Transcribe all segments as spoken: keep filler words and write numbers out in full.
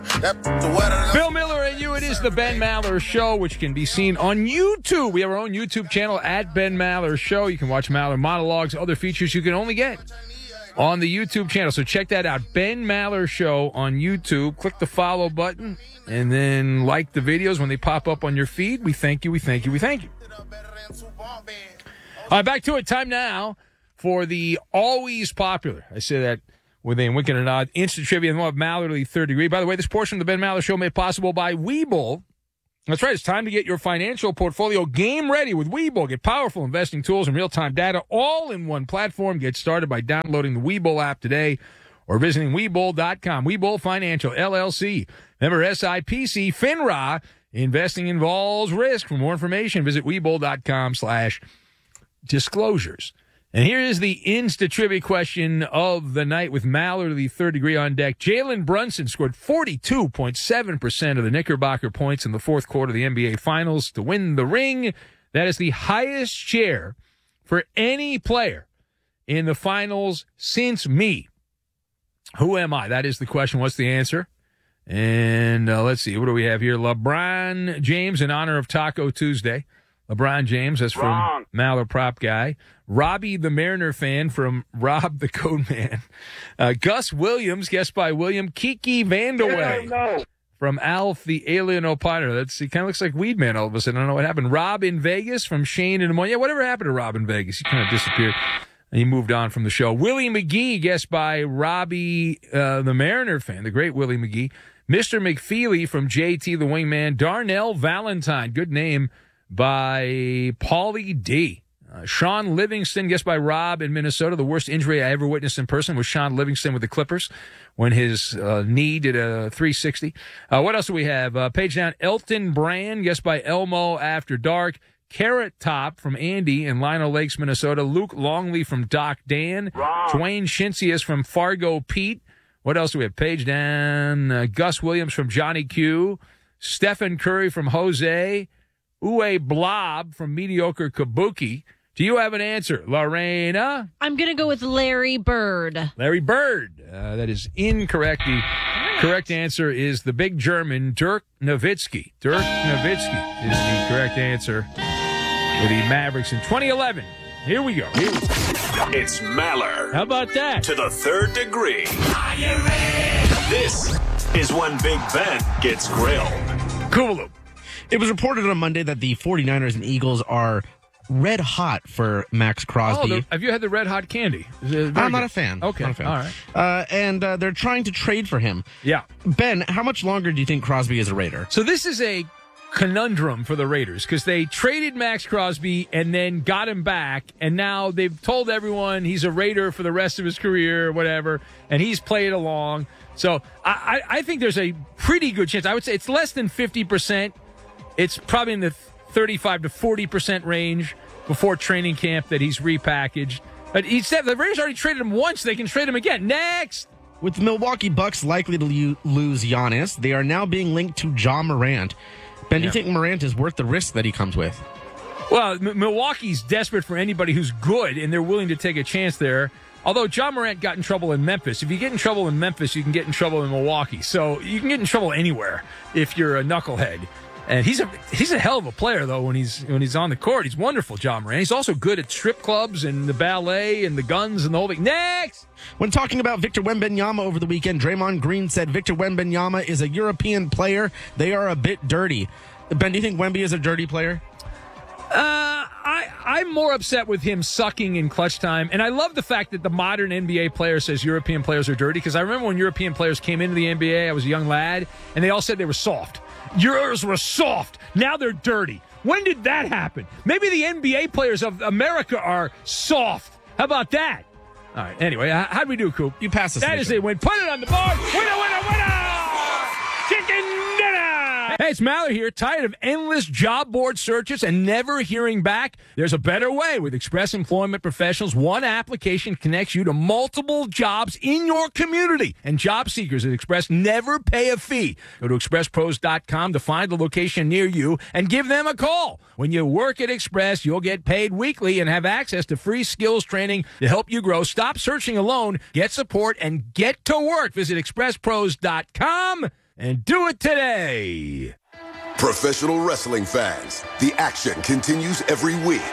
Bill Miller and you, it is the Ben Maller Show, which can be seen on YouTube. We have our own YouTube channel at Ben Maller Show. You can watch Maller monologues, other features you can only get on the YouTube channel. So check that out, Ben Maller Show on YouTube. Click the follow button and then like the videos when they pop up on your feed. We thank you, we thank you, we thank you. All right, back to it. Time now for the always popular, I say that with a wink and a nod, instant trivia, and we'll have Mallerly Third Degree. By the way, this portion of the Ben Maller Show made possible by Webull. That's right. It's time to get your financial portfolio game ready with Webull. Get powerful investing tools and real-time data all in one platform. Get started by downloading the Webull app today or visiting Webull dot com. Webull Financial, L L C. Member S I P C, FINRA. Investing involves risk. For more information, visit Webull dot com slash disclosures. And here is the Insta Trivia question of the night with Mallerly Third Degree on deck. Jalen Brunson scored forty-two point seven percent of the Knickerbocker points in the fourth quarter of the N B A Finals to win the ring. That is the highest share for any player in the Finals since me. Who am I? That is the question. What's the answer? And uh, let's see. What do we have here? LeBron James in honor of Taco Tuesday. LeBron James, that's from Wrong. Maller Prop Guy. Robbie the Mariner fan from Rob the Code Man. Uh, Gus Williams, guessed by William. Kiki Vandaway no. from Alf the Alien Opiner. That's, he kind of looks like Weedman all of a sudden. I don't know what happened. Rob in Vegas from Shane in Des Moines. Yeah, whatever happened to Rob in Vegas? He kind of disappeared. And he moved on from the show. Willie McGee, guessed by Robbie uh, the Mariner fan, the great Willie McGee. Mister McFeely from J T the Wingman. Darnell Valentine, good name, by Paulie D. Uh, Sean Livingston, guessed by Rob in Minnesota. The worst injury I ever witnessed in person was Sean Livingston with the Clippers when his uh, knee did a three sixty. Uh, what else do we have? Uh, page down, Elton Brand, guessed by Elmo After Dark. Carrot Top from Andy in Lino Lakes, Minnesota. Luke Longley from Doc Dan. Wrong. Dwayne Shinsius from Fargo Pete. What else do we have? Page down, uh, Gus Williams from Johnny Q. Stephen Curry from Jose. Uwe Blob from Mediocre Kabuki. Do you have an answer, Lorena? I'm going to go with Larry Bird. Larry Bird. Uh, that is incorrect. The correct answer is the big German, Dirk Nowitzki. Dirk Nowitzki is the correct answer for the Mavericks in twenty eleven. Here we go. Here we go. It's Maller. How about that? To the Third Degree. Are you ready? This is when Big Ben gets grilled. Cool. It was reported on Monday that the 49ers and Eagles are red hot for Max Crosby. Oh, the, have you had the red hot candy? I'm good. not a fan. Okay, not a fan. All right. Uh, and uh, they're trying to trade for him. Yeah. Ben, how much longer do you think Crosby is a Raider? So this is a conundrum for the Raiders because they traded Max Crosby and then got him back, and now they've told everyone he's a Raider for the rest of his career or whatever, and he's played along. So I, I, I think there's a pretty good chance. I would say it's less than fifty percent. It's probably in the thirty-five to forty percent range before training camp that he's repackaged. But he said the Raiders already traded him once. They can trade him again. Next. With the Milwaukee Bucks likely to lo- lose Giannis, they are now being linked to Ja Morant. Ben, yeah. Do you think Morant is worth the risk that he comes with? Well, M- Milwaukee's desperate for anybody who's good, and they're willing to take a chance there. Although Ja Morant got in trouble in Memphis. If you get in trouble in Memphis, you can get in trouble in Milwaukee. So you can get in trouble anywhere if you're a knucklehead. And he's a he's a hell of a player, though, when he's when he's on the court. He's wonderful, Ja Morant. He's also good at strip clubs and the ballet and the guns and the whole thing. Next! When talking about Victor Wembanyama over the weekend, Draymond Green said Victor Wembanyama is a European player. They are a bit dirty. Ben, do you think Wemby is a dirty player? Uh, I, I'm more upset with him sucking in clutch time. And I love the fact that the modern N B A player says European players are dirty, because I remember when European players came into the N B A, I was a young lad, and they all said they were soft. Yours were soft. Now they're dirty. When did that happen? Maybe the N B A players of America are soft. How about that? All right. Anyway, how'd we do, Coop? You passed us. That is a win. Put it on the board. Winner, winner, winner! Chicken dinner! Hey, it's Maller here. Tired of endless job board searches and never hearing back? There's a better way. With Express Employment Professionals, one application connects you to multiple jobs in your community. And job seekers at Express never pay a fee. Go to express pros dot com to find the location near you and give them a call. When you work at Express, you'll get paid weekly and have access to free skills training to help you grow. Stop searching alone. Get support and get to work. Visit express pros dot com and do it today. Professional wrestling fans, the action continues every week.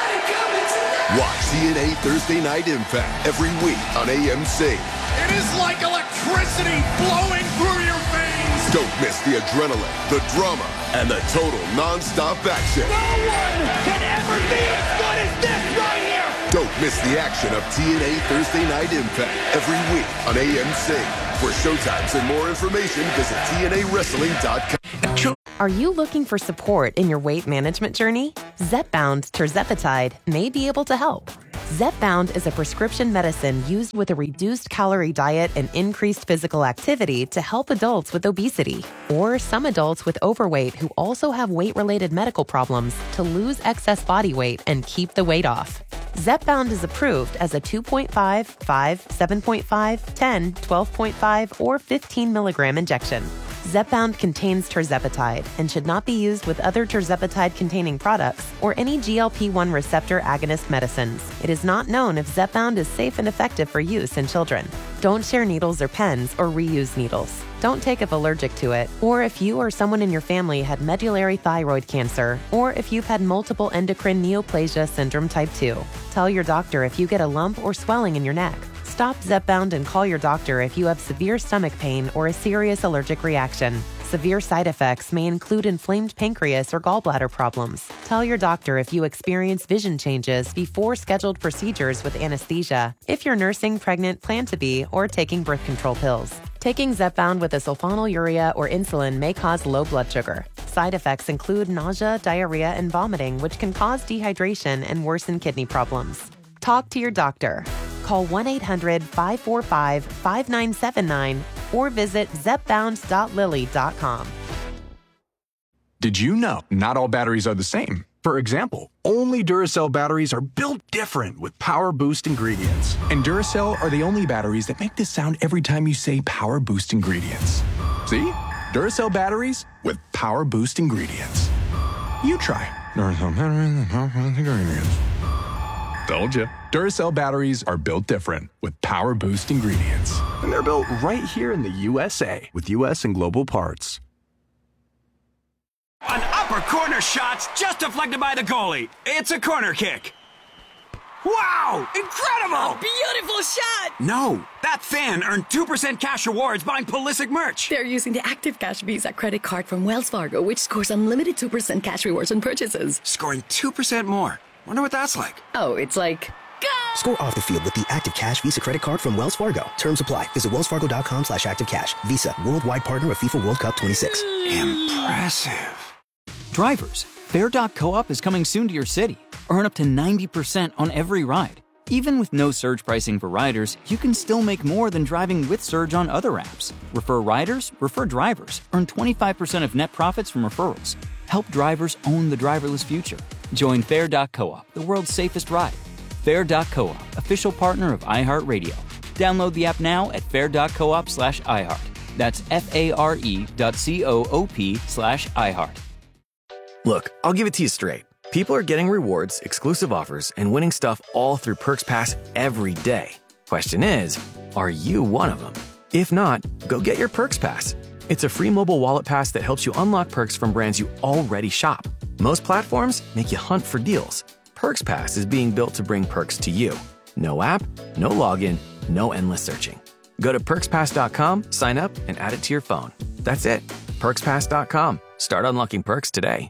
Watch T N A Thursday Night Impact every week on A M C. It is like electricity flowing through your veins. Don't miss the adrenaline, the drama, and the total non-stop action. No one can ever be as good as this right here. Don't miss the action of T N A Thursday Night Impact every week on A M C. For showtimes and more information, visit T N A wrestling dot com. Are you looking for support in your weight management journey? Zepbound tirzepatide may be able to help. Zepbound is a prescription medicine used with a reduced calorie diet and increased physical activity to help adults with obesity or some adults with overweight who also have weight-related medical problems to lose excess body weight and keep the weight off. Zepbound is approved as a two point five, five, seven point five, ten, twelve point five, or fifteen milligram injection. Zepbound contains tirzepatide and should not be used with other tirzepatide-containing products or any G L P one receptor agonist medicines. It is not known if Zepbound is safe and effective for use in children. Don't share needles or pens or reuse needles. Don't take if allergic to it, or if you or someone in your family had medullary thyroid cancer, or if you've had multiple endocrine neoplasia syndrome type two. Tell your doctor if you get a lump or swelling in your neck. Stop Zepbound and call your doctor if you have severe stomach pain or a serious allergic reaction. Severe side effects may include inflamed pancreas or gallbladder problems. Tell your doctor if you experience vision changes before scheduled procedures with anesthesia, if you're nursing, pregnant, plan to be, or taking birth control pills. Taking Zepbound with a sulfonylurea or insulin may cause low blood sugar. Side effects include nausea, diarrhea, and vomiting, which can cause dehydration and worsen kidney problems. Talk to your doctor. Call one eight hundred, five four five, five nine seven nine or visit zepbound dot lilly dot com. Did you know not all batteries are the same? For example, only Duracell batteries are built different with Power Boost ingredients. And Duracell are the only batteries that make this sound every time you say Power Boost ingredients. See? Duracell batteries with Power Boost ingredients. You try. Duracell batteries with Power Boost ingredients. Told you. Duracell batteries are built different with Power Boost ingredients. And they're built right here in the U S A with U S and global parts. An upper corner shot's just deflected by the goalie. It's a corner kick. Wow! Incredible! Beautiful shot! No, that fan earned two percent cash rewards buying Pulisic merch. They're using the Active Cash Visa credit card from Wells Fargo, which scores unlimited two percent cash rewards on purchases. Scoring two percent more. Wonder what that's like. Oh, it's like... Go! Score off the field with the Active Cash Visa credit card from Wells Fargo. Terms apply. Visit wellsfargo.com slash active cash. Visa, worldwide partner of FIFA World Cup twenty-six. Impressive. Drivers, Fair dot co-op is coming soon to your city. Earn up to ninety percent on every ride. Even with no surge pricing for riders, you can still make more than driving with Surge on other apps. Refer riders, refer drivers. Earn twenty-five percent of net profits from referrals. Help drivers own the driverless future. Join Fair dot co-op, the world's safest ride. Fair dot co-op, official partner of iHeartRadio. Download the app now at fair.coop slash iHeart. That's F-A-R-E dot C-O-O-P slash iHeart. Look, I'll give it to you straight. People are getting rewards, exclusive offers, and winning stuff all through Perks Pass every day. Question is, are you one of them? If not, go get your Perks Pass. It's a free mobile wallet pass that helps you unlock perks from brands you already shop. Most platforms make you hunt for deals. Perks Pass is being built to bring perks to you. No app, no login, no endless searching. Go to perks pass dot com, sign up, and add it to your phone. That's it. perks pass dot com. Start unlocking perks today.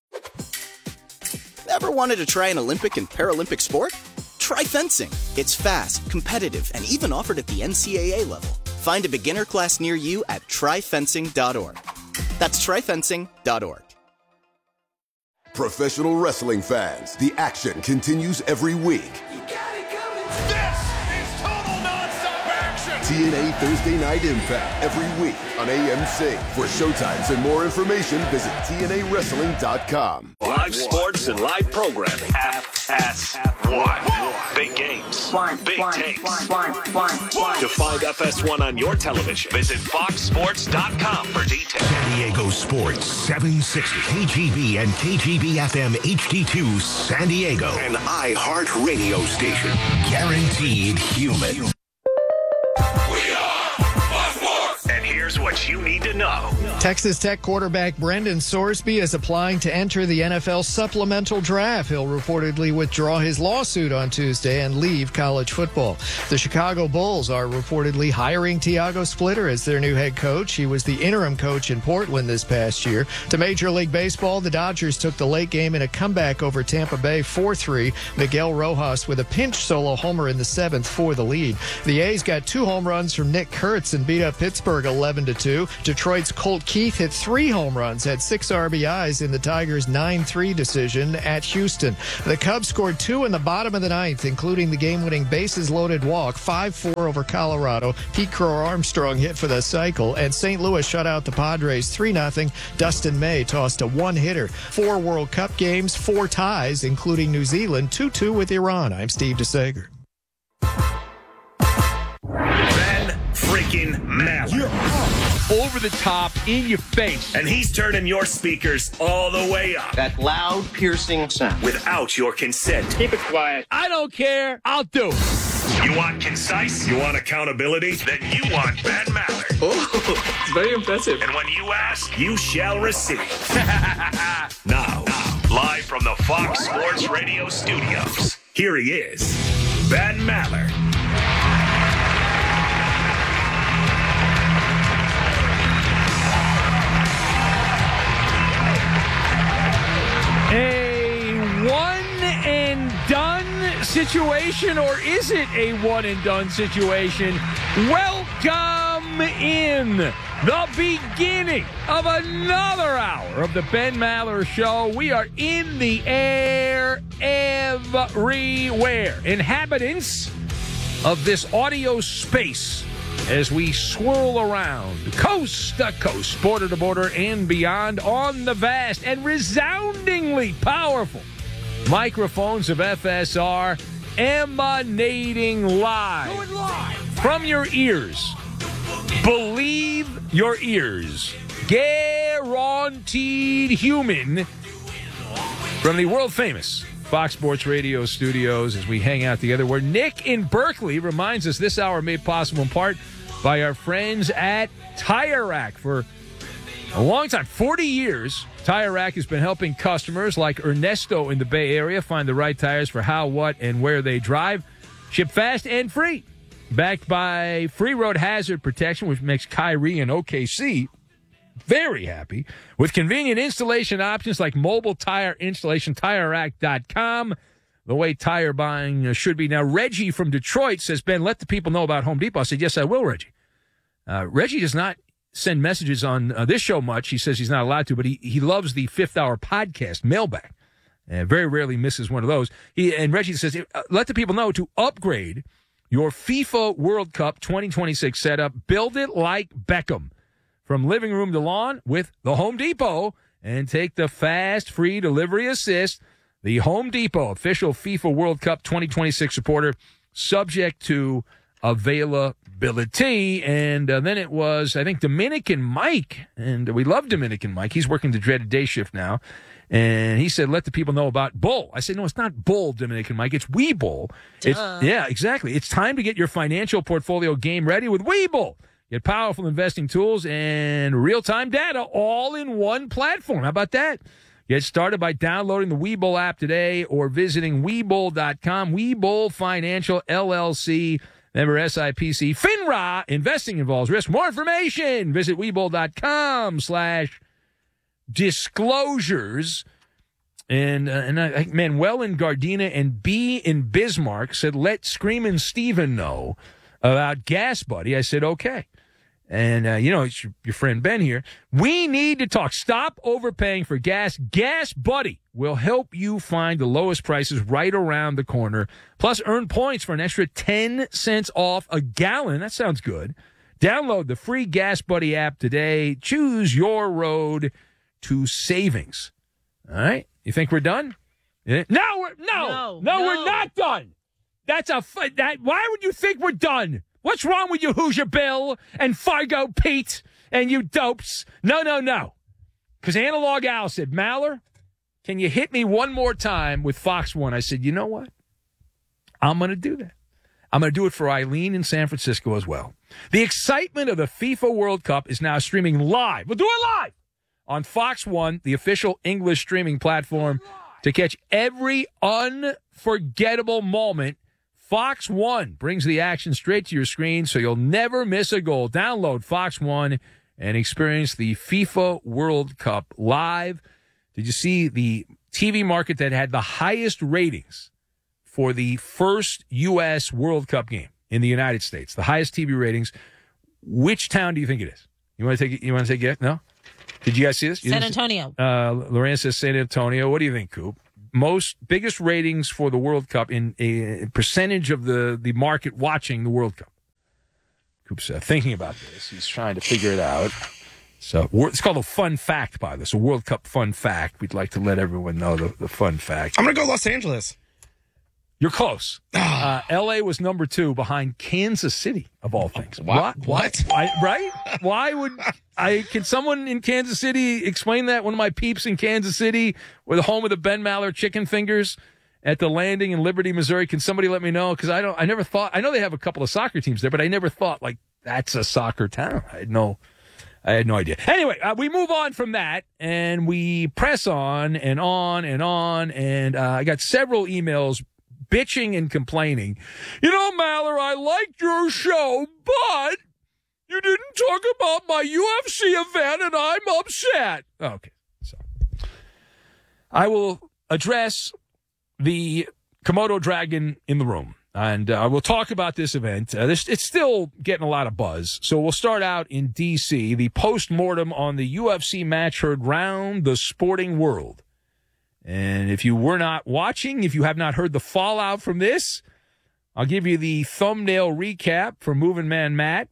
Ever wanted to try an Olympic and Paralympic sport? Try fencing. It's fast, competitive, and even offered at the N C double A level. Find a beginner class near you at try fencing dot org. That's try fencing dot org. Professional wrestling fans, the action continues every week. This is total non-stop action. T N A Thursday Night Impact every week on A M C. For showtimes and more information, visit T N A wrestling dot com. Live sports and live programming. F S one. Big games. Big takes. To find F S one on your television, visit fox sports dot com for details. San Diego Sports seven sixty K G B and K G B F M H D two San Diego. An iHeart radio station. Guaranteed human. And here's what you need to know. know. Texas Tech quarterback Brendan Sorsby is applying to enter the N F L supplemental draft. He'll reportedly withdraw his lawsuit on Tuesday and leave college football. The Chicago Bulls are reportedly hiring Tiago Splitter as their new head coach. He was the interim coach in Portland this past year. To Major League Baseball, the Dodgers took the late game in a comeback over Tampa Bay four three. Miguel Rojas with a pinch solo homer in the seventh for the lead. The A's got two home runs from Nick Kurtz and beat up Pittsburgh eleven to two. Detroit's Colt Keith hit three home runs, had six R B Is in the Tigers' nine three decision at Houston. The Cubs scored two in the bottom of the ninth, including the game-winning bases-loaded walk, five four over Colorado. Pete Crow-Armstrong hit for the cycle, and Saint Louis shut out the Padres three nothing. Dustin May tossed a one-hitter. Four World Cup games, four ties, including New Zealand, two two with Iran. I'm Steve DeSager. Ben freaking Maller. Over the top, in your face. And he's turning your speakers all the way up. That loud, piercing sound. Without your consent. Keep it quiet. I don't care. I'll do it. You want concise? You want accountability? Then you want Ben Maller. Oh, it's very impressive. And when you ask, you shall receive. now, live from the Fox Sports Radio studios, here he is, Ben Maller. A one and done situation, or is it a one and done situation? Welcome in the beginning of another hour of the Ben Maller Show. We are in the air everywhere. Inhabitants of this audio space as we swirl around coast to coast, border to border, and beyond on the vast and resoundingly powerful microphones of F S R, emanating live, live from your ears. Believe your ears. Guaranteed human from the world famous Fox Sports Radio studios as we hang out together, where Nick in Berkeley reminds us this hour made possible in part by our friends at Tire Rack. For a long time, forty years, Tire Rack has been helping customers like Ernesto in the Bay Area find the right tires for how, what, and where they drive. Ship fast and free. Backed by free road hazard protection, which makes Kyrie and O K C very happy. With convenient installation options like mobile tire installation, tire rack dot com. The way tire buying should be. Now, Reggie from Detroit says, Ben, let the people know about Home Depot. I said, yes, I will, Reggie. Uh, Reggie does not send messages on uh, this show much. He says he's not allowed to, but he, he loves the fifth hour podcast, Mailbag. And very rarely misses one of those. He And Reggie says, uh, let the people know to upgrade your FIFA World Cup twenty twenty-six setup. Build it like Beckham. From living room to lawn with the Home Depot. And take the fast, free delivery assist. The Home Depot official FIFA World Cup twenty twenty-six supporter, subject to availability. And uh, then it was, I think, Dominican Mike. And we love Dominican Mike. He's working the dreaded day shift now. And he said, let the people know about Bull. I said, no, it's not Bull, Dominican Mike. It's Webull. It's, yeah, exactly. It's time to get your financial portfolio game ready with Webull. Get powerful investing tools and real-time data all in one platform. How about that? Get started by downloading the Webull app today or visiting Webull dot com. Webull Financial, L L C, member S I P C. FINRA, investing involves risk. More information, visit Webull dot com slash disclosures. And, uh, and I, Manuel in Gardena and B in Bismarck said, let Screamin' Steven know about Gas Buddy. I said, okay. And, uh, you know, it's your, your friend Ben here. We need to talk. Stop overpaying for gas. Gas Buddy will help you find the lowest prices right around the corner. Plus, earn points for an extra ten cents off a gallon. That sounds good. Download the free Gas Buddy app today. Choose your road to savings. All right? You think we're done? No, we're, no, no, no, no, we're not done. That's a that. Why would you think we're done? What's wrong with you, Hoosier Bill and Fargo Pete and you dopes? No, no, no. Because Analog Al said, Maller, can you hit me one more time with Fox One? I said, you know what? I'm going to do that. I'm going to do it for Eileen in San Francisco as well. The excitement of the FIFA World Cup is now streaming live. We'll do it live on Fox One, the official English streaming platform. To catch every unforgettable moment, Fox One brings the action straight to your screen so you'll never miss a goal. Download Fox One and experience the FIFA World Cup live. Did you see the T V market that had the highest ratings for the first U S World Cup game in the United States? The highest T V ratings. Which town do you think it is? You want to take? You want to take it? No. Did you guys see this? You San Antonio. Uh, Lorraine says San Antonio. What do you think, Coop? Most biggest ratings for the World Cup in a percentage of the the market watching the World Cup. Coop's uh, thinking about this. He's trying to figure it out. So it's called a fun fact, by this, a World Cup fun fact. We'd like to let everyone know the, the fun fact. I'm going to go Los Angeles. You're close. uh, L A was number two behind Kansas City, of all things. What? What? what? I, right? Why would I? Can someone in Kansas City explain that? One of my peeps in Kansas City, or the home of the Ben Maller chicken fingers at the Landing in Liberty, Missouri. Can somebody let me know? Because I don't. I never thought. I know they have a couple of soccer teams there, but I never thought like that's a soccer town. I had no. I had no idea. Anyway, uh, we move on from that, and we press on and on and on. And uh, I got several emails bitching and complaining. You know, Maller, I liked your show, but you didn't talk about my U F C event, and I'm upset. Okay, so I will address the Komodo dragon in the room. And uh, we'll talk about this event. Uh, this, it's still getting a lot of buzz. So we'll start out in D C, the post-mortem on the U F C match heard round the sporting world. And if you were not watching, if you have not heard the fallout from this, I'll give you the thumbnail recap from Moving Man Matt.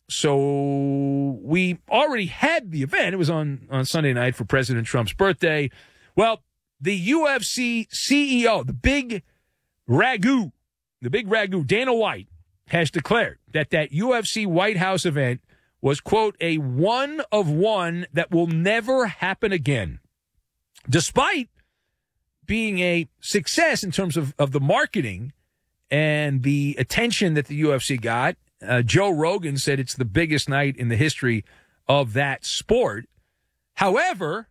So we already had the event. It was on, on Sunday night for President Trump's birthday. Well, the U F C C E O, the big ragu, The big ragu, Dana White, has declared that that U F C White House event was, quote, a one of one that will never happen again. Despite being a success in terms of, of the marketing and the attention that the U F C got, uh, Joe Rogan said it's the biggest night in the history of that sport. However,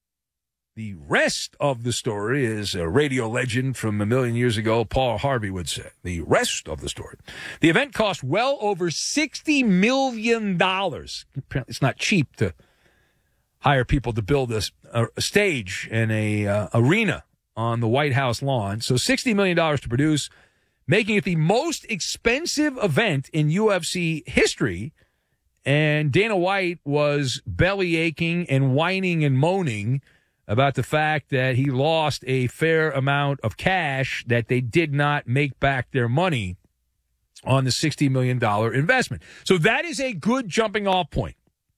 the rest of the story is a radio legend from a million years ago, Paul Harvey would say. The rest of the story. The event cost well over sixty million dollars. Apparently it's not cheap to hire people to build a, a stage and a uh, arena on the White House lawn. So sixty million dollars to produce, making it the most expensive event in U F C history. And Dana White was belly aching and whining and moaning about the fact that he lost a fair amount of cash, that they did not make back their money on the sixty million dollars investment. So that is a good jumping off point.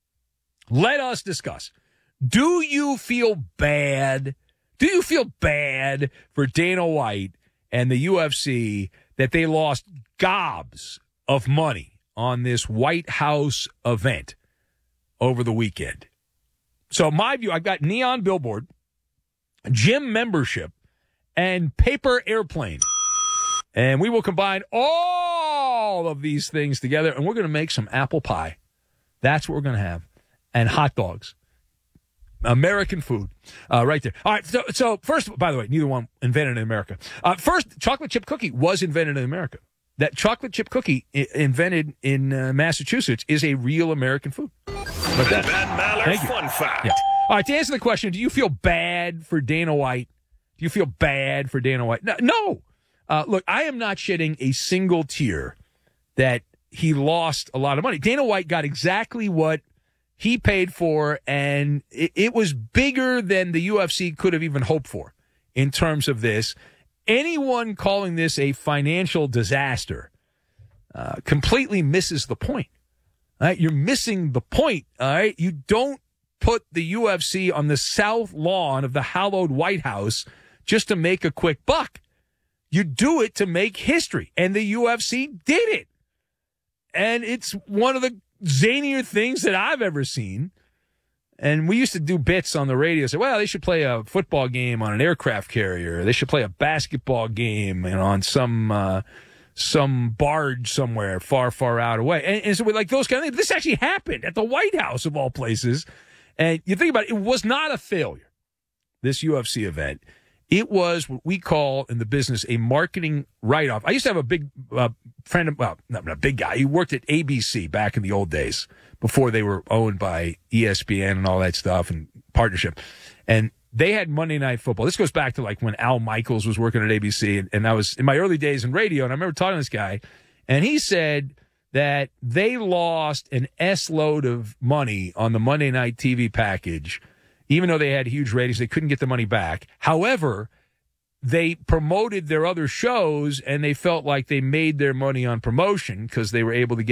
Let us discuss. Do you feel bad? Do you feel bad for Dana White and the U F C that they lost gobs of money on this White House event over the weekend? So my view, I've got neon billboard, gym membership, and paper airplane. And we will combine all of these things together, and we're going to make some apple pie. That's what we're going to have. And hot dogs. American food. Uh, right there. All right, so, so first, by the way, neither one invented in America. Uh, first, chocolate chip cookie was invented in America. That chocolate chip cookie I- invented in uh, Massachusetts is a real American food. But that, Ben Maller fun fact. Yeah. All right, to answer the question, do you feel bad for Dana White? Do you feel bad for Dana White? No. no. Uh, look, I am not shedding a single tear that he lost a lot of money. Dana White got exactly what he paid for, and it, it was bigger than the U F C could have even hoped for in terms of this. Anyone calling this a financial disaster uh, completely misses the point. All right? You're missing the point. All right, you don't put the U F C on the south lawn of the hallowed White House just to make a quick buck. You do it to make history, and the U F C did it. And it's one of the zanier things that I've ever seen. And we used to do bits on the radio, say, well, they should play a football game on an aircraft carrier. They should play a basketball game and on some uh, some barge somewhere far, far out away. And, and so like those kind of things, this actually happened at the White House of all places. And you think about it, it was not a failure, this U F C event. It was what we call in the business a marketing write-off. I used to have a big uh, friend, of, well, not a big guy. He worked at A B C back in the old days before they were owned by E S P N and all that stuff and partnership. And they had Monday Night Football. This goes back to like when Al Michaels was working at A B C. And, and I was in my early days in radio. And I remember talking to this guy. And he said that they lost an S-load of money on the Monday Night T V package. Even though they had huge ratings, they couldn't get the money back. However, they promoted their other shows, and they felt like they made their money on promotion because they were able to get